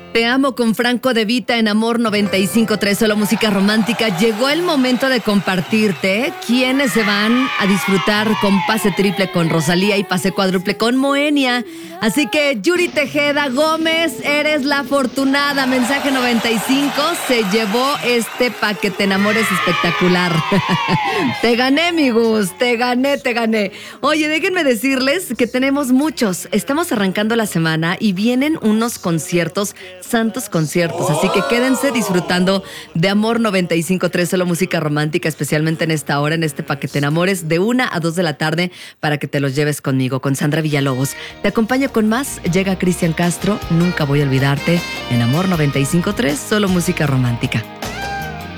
Te amo con Franco De Vita en Amor 95.3, solo música romántica. Llegó el momento de compartirte quiénes se van a disfrutar con pase triple con Rosalía y pase cuádruple con Moenia. Así que Yuri Tejeda Gómez, eres la afortunada. Mensaje 95, se llevó este pa' que te enamores espectacular. Te gané, mi Gus, te gané. Oye, déjenme decirles que tenemos muchos. Estamos arrancando la semana y vienen unos conciertos, santos conciertos. Así que quédense disfrutando de Amor 95.3, solo música romántica, especialmente en esta hora, en este pa' que te enamores, de 1 a 2 de la tarde, para que te los lleves conmigo, con Sandra Villalobos. Te acompaño con más. Llega Cristian Castro, Nunca voy a olvidarte, en Amor 95.3, solo música romántica.